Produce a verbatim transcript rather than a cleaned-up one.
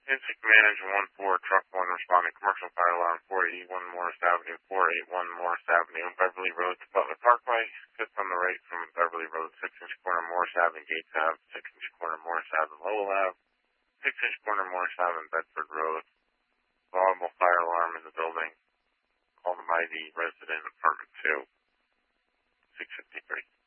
Incident manager one four, truck one responding commercial fire alarm four eighty-one Morris Avenue, four eighty-one Morris Avenue, Beverly Road to Butler Parkway, fifth on the right from Beverly Road, six inch corner Morris Avenue, Gates Ave, six inch corner Morris Avenue, Lowell Ave, six inch corner Morris Avenue, Bedford Road. Vulnerable fire alarm in the building. Call them I D resident apartment two, six fifty-three.